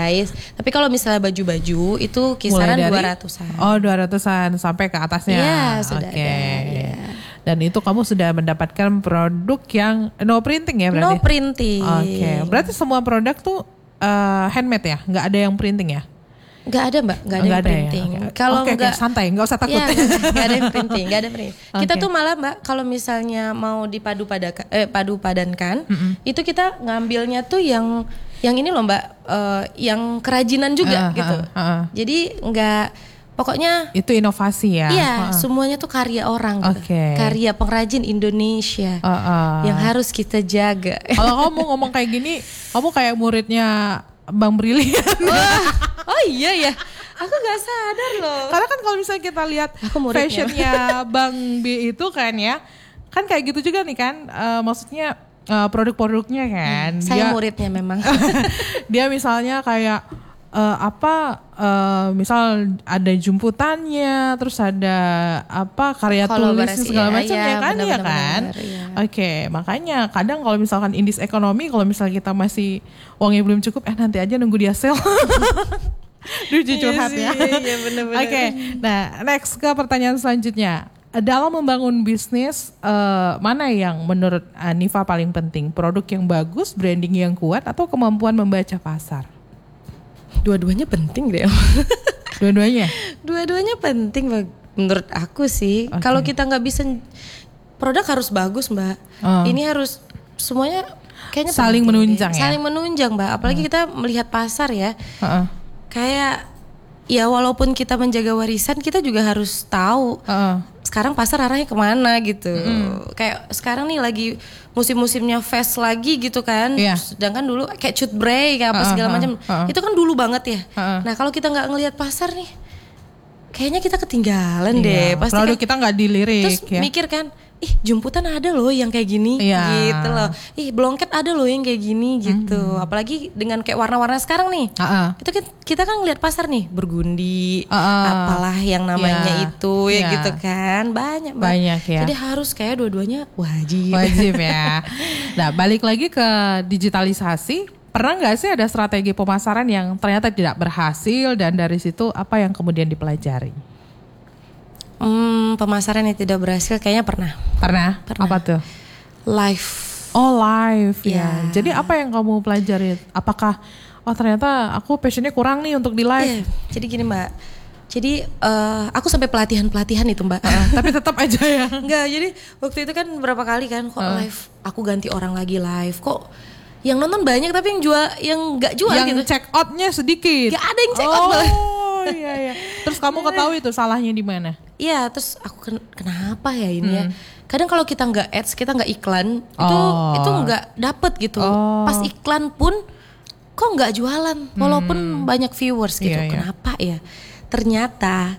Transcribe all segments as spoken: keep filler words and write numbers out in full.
size. Tapi kalau misalnya baju-baju itu kisaran dua ratusan. Oh, dua ratusan sampai ke atasnya. Iya, sudah Oke. ada. Ya. Dan itu kamu sudah mendapatkan produk yang no printing ya berarti? No printing. Oke. Berarti semua produk tuh uh, handmade ya? Nggak ada yang printing ya? Nggak ada mbak, nggak ada oh, yang ada printing. Ya? Okay. Kalau okay, nggak okay, santai, nggak usah takut. Ya, nggak ada yang printing, nggak ada printing. Okay. Kita tuh malah mbak, kalau misalnya mau dipadu padankan, eh, padu padankan, mm-hmm. itu kita ngambilnya tuh yang yang ini loh mbak, uh, yang kerajinan juga uh, gitu. Uh, uh, uh. Jadi nggak, pokoknya itu inovasi ya. Iya, uh, uh. semuanya tuh karya orang, gitu. Okay. Karya pengrajin Indonesia uh, uh. yang harus kita jaga. Kalau kamu ngomong kayak gini, kamu kayak muridnya Bang Brilian. Oh iya ya, aku nggak sadar loh. Karena kan kalau misalnya kita lihat fashionnya Bang B itu kan ya, kan kayak gitu juga nih kan, uh, maksudnya uh, produk-produknya kan. Hmm, saya dia, muridnya memang. Dia misalnya kayak uh, apa, uh, misal ada jemputannya, terus ada apa karya tulis segala macam ya, ya kan, bener, ya bener, kan. Ya. Oke, okay, makanya kadang kalau misalkan indis ekonomi, kalau misalnya kita masih uangnya belum cukup, eh nanti aja nunggu dia sale. Duh jujur hati ya. Iya benar-benar. Oke, okay, nah next ke pertanyaan selanjutnya. Dalam membangun bisnis, uh, mana yang menurut Nifa paling penting? Produk yang bagus, branding yang kuat, atau kemampuan membaca pasar? Dua-duanya penting deh. Dua-duanya? Dua-duanya penting menurut aku sih. Okay. Kalau kita nggak bisa, produk harus bagus mbak. Uh. Ini harus semuanya kayaknya saling menunjang deh. ya. Saling menunjang mbak. Apalagi uh. kita melihat pasar ya. Uh-uh. Kayak ya walaupun kita menjaga warisan, kita juga harus tahu uh. sekarang pasar arahnya kemana gitu. Mm. Kayak sekarang nih lagi musim-musimnya fest lagi gitu kan. Yeah. Sedangkan dulu kayak cut break kayak apa uh, segala uh, macam. Uh, itu kan dulu banget ya. Uh, nah kalau kita nggak ngelihat pasar nih, kayaknya kita ketinggalan yeah. deh. Pasti produk kan, kita nggak dilirik. Terus ya. mikir kan, ih jemputan ada loh yang kayak gini yeah. gitu loh. Ih blongket ada loh yang kayak gini gitu. Mm-hmm. Apalagi dengan kayak warna-warna sekarang nih. Uh-uh. Itu kita kan ngelihat pasar nih, bergundi, uh-uh. apalah yang namanya yeah. itu ya yeah. gitu kan. Banyak banyak ya. Jadi harus kayak dua-duanya wajib. Wajib ya. Nah, balik lagi ke digitalisasi. Pernah nggak sih ada strategi pemasaran yang ternyata tidak berhasil dan dari situ apa yang kemudian dipelajari? Hmm, pemasaran yang tidak berhasil kayaknya pernah. Pernah? Pernah. Apa tuh? Live. Oh live ya. Yeah. Jadi apa yang kamu pelajari? Apakah oh ternyata aku passionnya kurang nih untuk di live? Yeah. Jadi gini mbak. Jadi uh, aku sampai pelatihan-pelatihan itu mbak. Uh, tapi tetap aja ya. Enggak. Jadi waktu itu kan berapa kali kan kok uh. live. Aku ganti orang lagi live. Kok yang nonton banyak tapi yang jual yang nggak jual yang gitu. Yang check outnya sedikit. Gak ada yang check oh. out malah. Oh iya iya. Terus kamu ketahui itu salahnya di mana? Iya, terus aku ken- kenapa ya ini hmm. ya? Kadang kalau kita nggak ads, kita nggak iklan, oh. itu itu nggak dapet gitu. Oh. Pas iklan pun kok nggak jualan, walaupun hmm. banyak viewers gitu. Iya, iya. Kenapa ya? Ternyata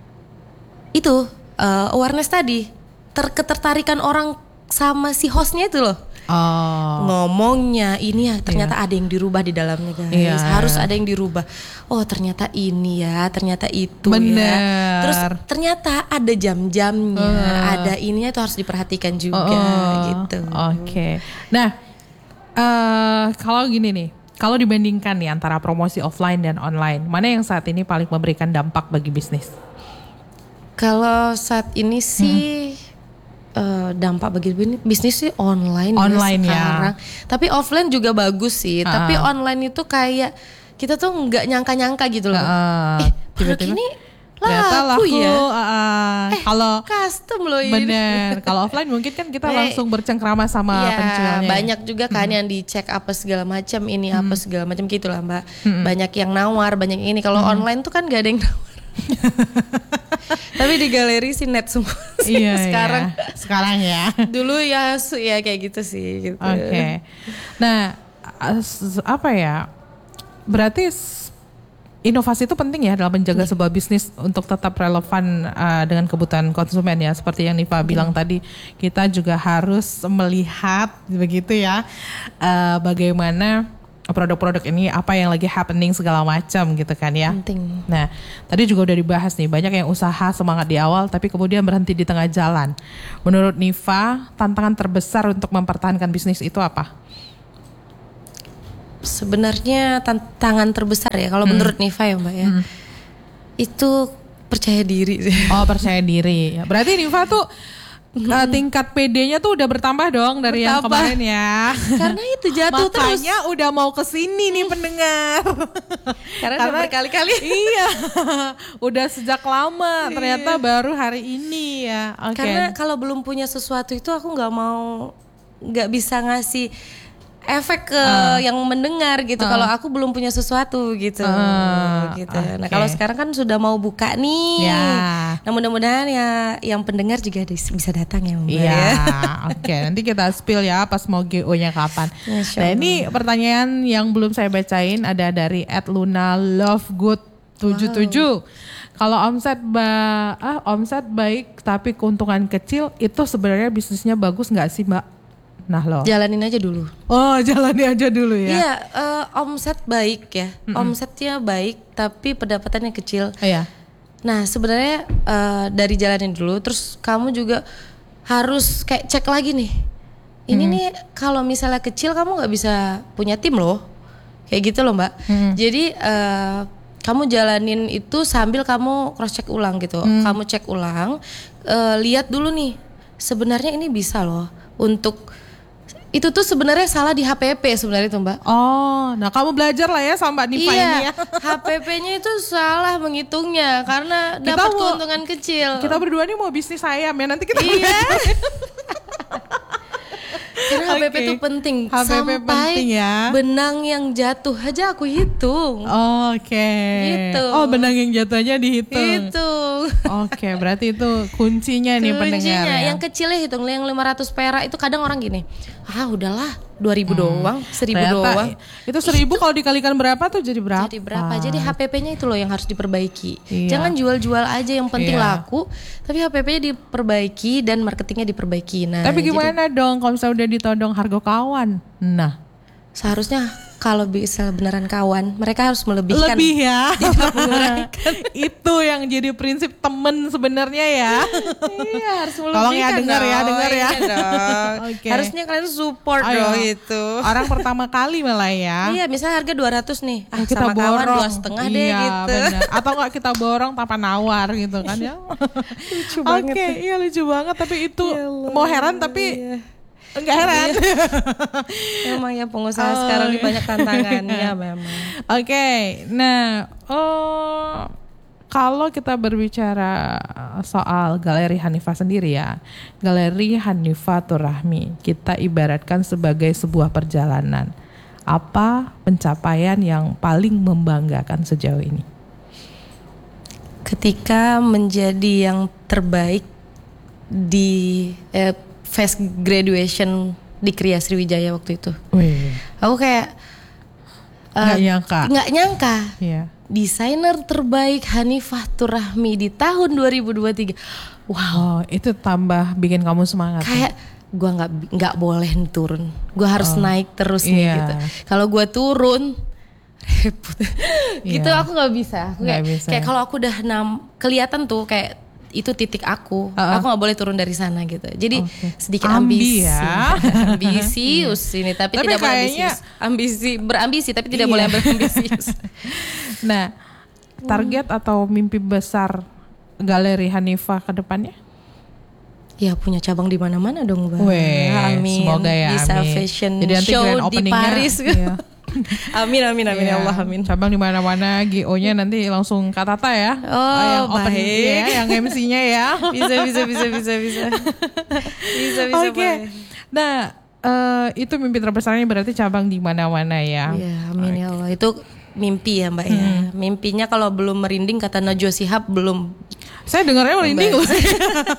itu uh, awareness tadi, ter- ketertarikan orang sama si hostnya itu loh. Oh. Ngomongnya ini ya ternyata yeah. ada yang dirubah di dalamnya guys. Yeah. Harus ada yang dirubah. Oh ternyata ini ya, ternyata itu. Bener. Ya. Terus ternyata ada jam-jamnya, uh. ada ininya itu harus diperhatikan juga uh. gitu. Oke. Okay. Nah, uh, kalau gini nih, kalau dibandingkan nih antara promosi offline dan online, mana yang saat ini paling memberikan dampak bagi bisnis? Kalau saat ini sih hmm. Uh, dampak bagi bisnis sih online, online ya sekarang. Tapi offline juga bagus sih. Uh. Tapi online itu kayak kita tuh nggak nyangka-nyangka gitu loh. Uh. Eh, produk ini laku, laku ya. Uh, uh. Eh, kalau custom loh ini. Bener. Kalau offline mungkin kan kita langsung bercengkrama sama ya, penjualnya. Banyak juga kan hmm. yang dicek apa segala macam ini hmm. apa segala macam gitulah mbak. Hmm. Banyak yang nawar, banyak ini. Kalau hmm. online tuh kan nggak ada yang nawar. Tapi di galeri sih net semua sih iya, sekarang. Iya. Sekarang ya. Dulu ya ya kayak gitu sih gitu. Oke. Okay. Nah, apa ya? Berarti inovasi itu penting ya dalam menjaga hmm. sebuah bisnis untuk tetap relevan uh, dengan kebutuhan konsumen ya. Seperti yang Nifa hmm. bilang tadi, kita juga harus melihat begitu ya uh, bagaimana produk-produk ini apa yang lagi happening segala macam gitu kan ya. Penting. Nah, tadi juga udah dibahas nih, banyak yang usaha semangat di awal tapi kemudian berhenti di tengah jalan. Menurut Nifa, tantangan terbesar untuk mempertahankan bisnis itu apa? sebenarnya tantangan terbesar ya kalau hmm. menurut Nifa ya Mbak ya. Hmm. Itu percaya diri. Oh, percaya diri. Berarti Nifa tuh uh, tingkat P D-nya tuh udah bertambah dong dari bertambah. Yang kemarin ya. Karena itu jatuh Makanya terus. Makanya udah mau kesini nih pendengar. Karena, Karena berkali-kali. Iya. Udah sejak lama. Ternyata baru hari ini ya. Okay. Karena kalau belum punya sesuatu itu aku nggak mau, nggak bisa ngasih efek ke uh. yang mendengar gitu. Uh. Kalau aku belum punya sesuatu gitu. Uh. gitu. Okay. Nah kalau sekarang kan sudah mau buka nih. Yeah. Nah mudah-mudahan ya yang pendengar juga bisa datang ya Mbak. Iya. Yeah. Oke. Okay. Nanti kita spill ya pas mau G O-nya kapan. Nah ini pertanyaan yang belum saya bacain ada dari at luna lovegood tujuh tujuh. Wow. Kalau omset ba ah omset baik tapi keuntungan kecil itu sebenarnya bisnisnya bagus nggak sih Mbak? Nah loh. Jalanin aja dulu. Oh jalanin aja dulu ya. Iya uh, omset baik ya. Mm-mm. Omsetnya baik tapi pendapatannya kecil. Oh, iya. Nah sebenarnya uh, dari jalanin dulu. Terus kamu juga harus kayak cek lagi nih. Ini mm. nih kalau misalnya kecil kamu nggak bisa punya tim loh. Kayak gitu loh Mbak. Mm. Jadi uh, kamu jalanin itu sambil kamu cross check ulang gitu. Mm. Kamu cek ulang. Uh, lihat dulu nih. Sebenarnya ini bisa loh untuk itu tuh sebenarnya salah di H P P sebenarnya tuh Mbak. Oh, nah kamu belajar lah ya sama Mbak Nifa iya, ini ya. H P P-nya itu salah menghitungnya karena dapat keuntungan kecil. Kita berdua nih mau bisnis ayam ya nanti kita. Iya. Karena okay. H P P itu penting. H P P sampai penting ya. Benang yang jatuh aja aku hitung. Oke. Okay. Gitu. Oh benang yang jatuh aja dihitung. Hitung. Oke, okay, berarti itu kuncinya nih kuncinya, pendengar ya. Yang kecilnya hitung, yang lima ratus perak itu kadang orang gini. Ah udahlah dua ribu hmm. doang, seribu Ternyata, doang. Itu seribu kalau dikalikan berapa tuh jadi berapa? Jadi berapa? Jadi H P P-nya itu loh yang harus diperbaiki. Iya. Jangan jual-jual aja yang penting iya. laku, tapi H P P-nya diperbaiki dan marketingnya diperbaiki. Nah, tapi gimana jadi, dong kalau misalnya udah ditodong harga kawan? Nah, seharusnya kalau bisa beneran kawan, mereka harus melebihkan. Lebih ya. Itu yang jadi prinsip temen sebenarnya ya. Iya, harus melebihkan. Tolong ya dengar ya, dengar ya. Okay. Harusnya kalian support Ayo. dong itu. Orang pertama kali malah ya. Iya, misalnya harga dua ratus nih. Ah, kita sama borong. kawan dua setengah iya, deh gitu. Bener. Atau enggak kita borong tanpa nawar gitu kan ya. Lucu banget. Oke, okay, iya lucu banget tapi itu Yalah, mau heran tapi iya. Enggak heran. Memang ya pengusaha oh, sekarang ini banyak tantangannya memang. Oke, okay, nah oh, kalau kita berbicara soal Galeri Hanifah sendiri ya, Galeri Hanifatur Rahmi kita ibaratkan sebagai sebuah perjalanan. Apa pencapaian yang paling membanggakan sejauh ini? Ketika menjadi yang terbaik di eh, fast graduation di Kria Sriwijaya waktu itu. Wih. Aku kayak nggak uh, nyangka. Nggak nyangka. Iya. Desainer terbaik Hanifatur Rahmi di tahun dua ribu dua puluh tiga. Wow, oh, itu tambah bikin kamu semangat. Kayak gue nggak nggak boleh turun. Gue harus oh, naik terus nih iya. gitu. Kalau gue turun repot. Gitu iya. aku nggak bisa. Aku kayak bisa. kayak kalau aku udah nam kelihatan tuh kayak itu titik aku, uh-uh. aku nggak boleh turun dari sana gitu. Jadi okay. sedikit ambisi, ya. ambisius ini, tapi, tapi tidak boleh ambisius. Ambisi, berambisi tapi tidak iya. boleh berambisius. Nah, target hmm. atau mimpi besar Galeri Hanifah ke depannya? Ya punya cabang di mana-mana dong, Mbak. Weh, amin. Semoga ya. Bisa amin. fashion Jadi show di Paris. Iya. Amin amin amin ya Allah amin. Cabang di mana-mana, G O-nya nanti langsung Kak Tata ya. Oh, yang open ya, yang M C-nya ya. Bisa bisa bisa bisa bisa. Bisa bisa. Oke. Okay. Nah, uh, itu mimpi terbesarnya berarti cabang di mana-mana ya. Iya, amin okay. ya Allah. Itu mimpi ya Mbak hmm. ya. Mimpinya kalau belum merinding kata Najwa Shihab belum. Saya dengarnya merinding loh. Oke.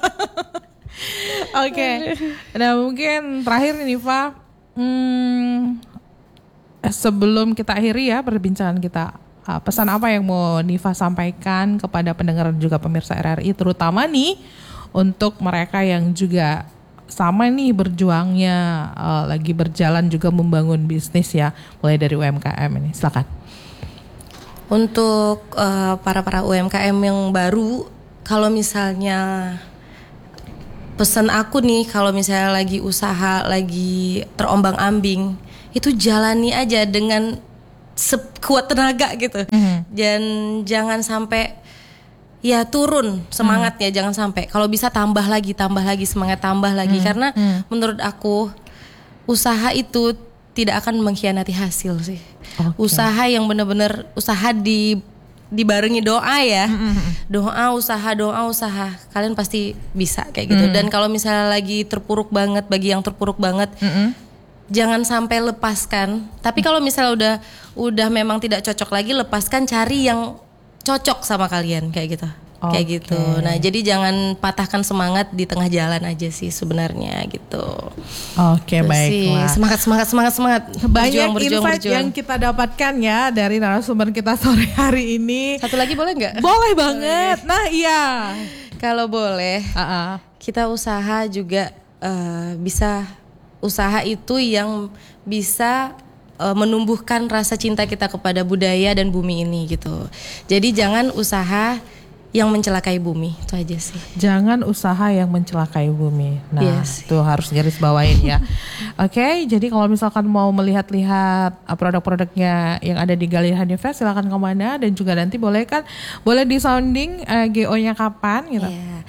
Okay. Nah, mungkin terakhir nih Nifa. Hmm, sebelum kita akhiri ya perbincangan kita, uh, pesan apa yang mau Nifa sampaikan kepada pendengar dan juga pemirsa R R I, terutama nih untuk mereka yang juga sama nih berjuangnya, uh, lagi berjalan juga membangun bisnis ya, mulai dari U M K M ini, silakan. Untuk uh, para-para U M K M yang baru, kalau misalnya pesan aku nih, kalau misalnya lagi usaha, lagi terombang-ambing, itu jalani aja dengan sekuat tenaga gitu. Mm-hmm. Dan jangan sampai ya turun semangatnya, mm. jangan sampai. Kalau bisa tambah lagi, tambah lagi semangat, tambah lagi. Mm. Karena mm. menurut aku usaha itu tidak akan mengkhianati hasil sih. Okay. Usaha yang benar-benar usaha di dibarengi doa ya, mm-hmm. doa, usaha, doa, usaha, kalian pasti bisa kayak gitu. Mm. Dan kalau misalnya lagi terpuruk banget, bagi yang terpuruk banget, mm-hmm. jangan sampai lepaskan. Tapi kalau misalnya udah udah memang tidak cocok lagi, lepaskan, cari yang cocok sama kalian kayak gitu. Okay. Kayak gitu. Nah, jadi jangan patahkan semangat di tengah jalan aja sih sebenarnya gitu. Oke, okay, baiklah. Semangat, semangat, semangat, semangat. Banyak berjuang, insight berjuang. yang kita dapatkan ya dari narasumber kita sore hari ini. Satu lagi boleh nggak? Boleh banget. Nah, iya. Kalau boleh, uh-uh. kita usaha juga uh, bisa usaha itu yang bisa uh, menumbuhkan rasa cinta kita kepada budaya dan bumi ini gitu. Jadi jangan usaha yang mencelakai bumi, itu aja sih. Jangan usaha yang mencelakai bumi. Nah, yes. itu harus garis bawain ya. Oke, okay, jadi kalau misalkan mau melihat-lihat produk-produknya yang ada di Galeri Hanifa, silakan kemana, dan juga nanti boleh kan, boleh di sounding uh, G O-nya kapan gitu. Yeah.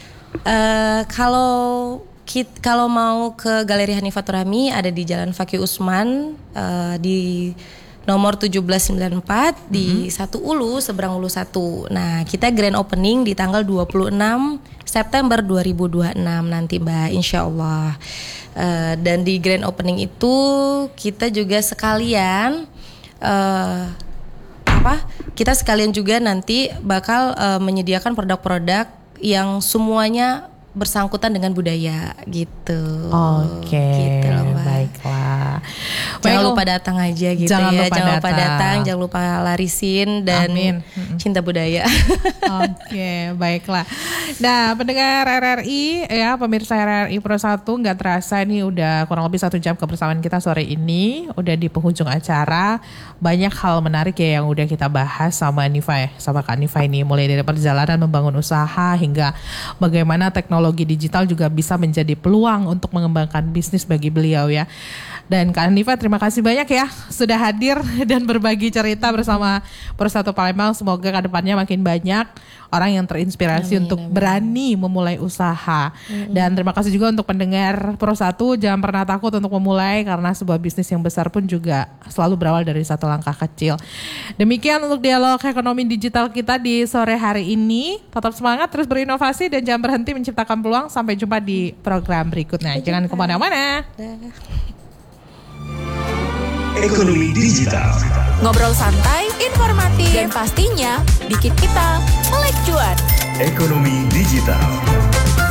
Uh, kalau kit, kalau mau ke Galeri Hanifa Turami ada di Jalan Fakih Usman uh, di nomor tujuh belas sembilan puluh empat mm-hmm. di Satu Ulu, seberang Ulu satu. Nah, kita grand opening di tanggal dua puluh enam September dua ribu dua puluh enam nanti Mbak, insya Allah. Uh, dan di grand opening itu kita juga sekalian uh, apa? Kita sekalian juga nanti bakal uh, menyediakan produk-produk yang semuanya bersangkutan dengan budaya gitu. Oke, okay, gitu baiklah. Jangan Baik, lupa datang aja gitu jangan ya. Lupa jangan datang. lupa datang, jangan lupa larisin dan Amin. cinta budaya. Oke, okay, baiklah. Nah, pendengar R R I ya, pemirsa R R I Pro satu, nggak terasa ini udah kurang lebih satu jam kebersamaan kita sore ini. Udah di penghujung acara. Banyak hal menarik ya yang udah kita bahas sama Nifa ya, sama Kak Nifa ini. Mulai dari perjalanan membangun usaha hingga bagaimana teknologi digital juga bisa menjadi peluang untuk mengembangkan bisnis bagi beliau ya. Dan Kak Nifa, terima kasih banyak ya sudah hadir dan berbagi cerita bersama Pro satu Palembang. Semoga ke depannya makin banyak orang yang terinspirasi amin, untuk amin. berani memulai usaha. Amin. Dan terima kasih juga untuk pendengar Pro satu, jangan pernah takut untuk memulai karena sebuah bisnis yang besar pun juga selalu berawal dari satu langkah kecil. Demikian untuk dialog ekonomi digital kita di sore hari ini. Tetap semangat, terus berinovasi dan jangan berhenti menciptakan peluang. Sampai jumpa di program berikutnya. Sampai jangan kemana-mana. Ekonomi digital. Ngobrol santai, informatif, dan pastinya bikin kita melek cuan. Ekonomi digital.